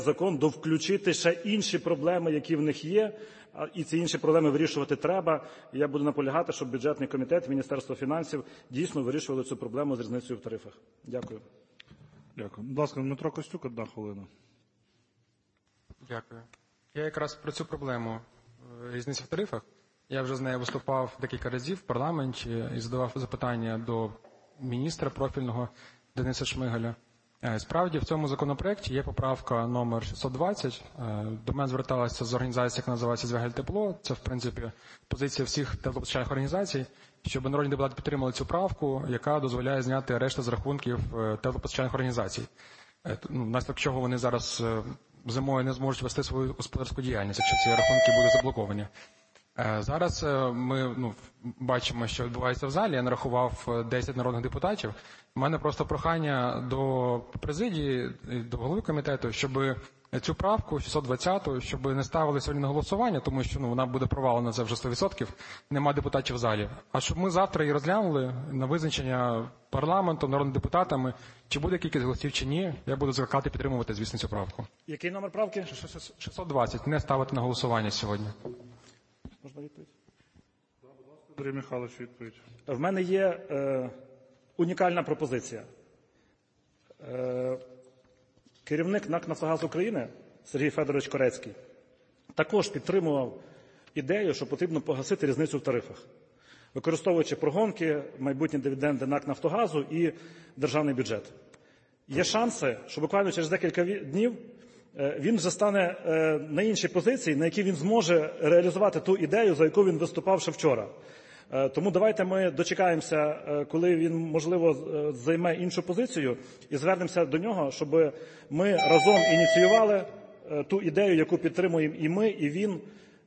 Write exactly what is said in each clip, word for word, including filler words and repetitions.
закон довключити ще інші проблеми, які в них є, і ці інші проблеми вирішувати треба. І я буду наполягати, щоб бюджетний комітет, Міністерство фінансів дійсно вирішували цю проблему з різницею в тарифах. Дякую. Дякую. Будь ласка, Дмитро Костюк, одна хвилина. Дякую. Я якраз про цю проблему різниці в тарифах. Я вже з нею виступав декілька разів в парламенті і задавав запитання до міністра профільного Дениса Шмигаля. Справді, в цьому законопроекті є поправка номер шістсот двадцять. До мене зверталася з організації, яка називається «Звягель-Тепло». Це, в принципі, позиція всіх теплопостачальних організацій, щоб народні депутати підтримали цю правку, яка дозволяє зняти арешти з рахунків теплопостачальних організацій. Внаслідок чого вони зараз зимою не зможуть вести свою господарську діяльність, якщо ці рахунки будуть заблоковані. Зараз ми ну, бачимо, що відбувається в залі. Я нарахував десять народних депутатів. У мене просто прохання до президії, до голови комітету, щоб цю правку шістсот двадцять, щоб не ставили сьогодні на голосування, тому що ну, вона буде провалена, це вже сто відсотків, нема депутатів в залі. А щоб ми завтра її розглянули на визначення парламентом, народними депутатами, чи буде кількість голосів, чи ні, я буду закликати підтримувати, звісно, цю правку. Який номер правки? шістсот двадцять. Не ставити на голосування сьогодні. Можна відповідь? Андрій Михайлович, відповідь. В мене є е, унікальна пропозиція. Е, керівник НАК «Нафтогаз України» Сергій Федорович Корецький також підтримував ідею, що потрібно погасити різницю в тарифах, використовуючи прогонки, майбутні дивіденди НАК «Нафтогазу» і державний бюджет. Є шанси, що буквально через декілька днів він вже стане на іншій позиції, на якій він зможе реалізувати ту ідею, за яку він виступав ще вчора. Тому давайте ми дочекаємося, коли він, можливо, займе іншу позицію, і звернемося до нього, щоб ми разом ініціювали ту ідею, яку підтримуємо і ми, і він.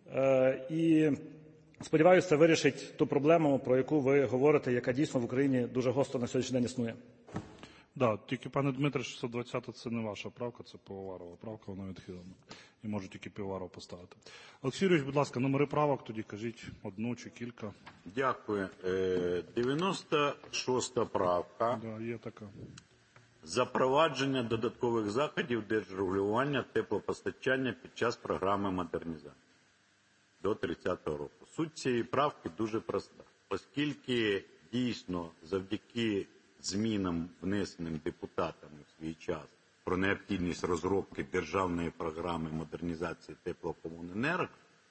І, сподіваюся, це вирішить ту проблему, про яку ви говорите, яка дійсно в Україні дуже гостро на сьогоднішній день існує. Да, тільки, пане Дмитре, шістсот двадцять – це не ваша правка, це Пивоварова правка, вона відхилена. І можу тільки Пивоварова поставити. Олексій Юрійович, будь ласка, номери правок тоді кажіть, одну чи кілька. Дякую. дев'яносто шоста правка. Да, є така. Запровадження додаткових заходів держрегулювання теплопостачання під час програми модернізації до тридцятого року. Суть цієї правки дуже проста. Оскільки дійсно завдяки змінам, внесеним депутатами в свій час про необхідність розробки державної програми модернізації теплокомуненерго,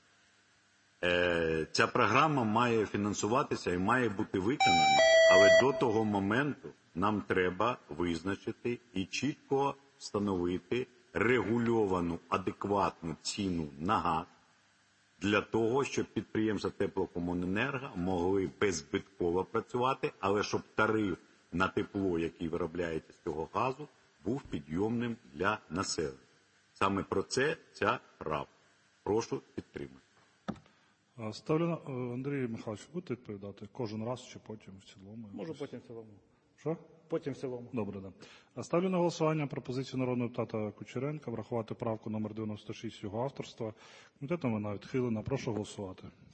ця програма має фінансуватися і має бути виконана, але до того моменту нам треба визначити і чітко встановити регульовану, адекватну ціну на газ для того, щоб підприємства теплокомуненерго могли беззбитково працювати, але щоб тариф на тепло, який виробляється з цього газу, був підйомним для населення. Саме про це ця правка. Прошу підтримати. Ставлю на... Андрій Михайлович, будете відповідати кожен раз чи потім в цілому? Можу потім в цілому. Що? Потім в цілому. Добре, да. Ставлю на голосування пропозицію народного депутата Кучеренка врахувати правку номер дев'яносто шість його авторства. Комітетом вона відхилена. Прошу голосувати.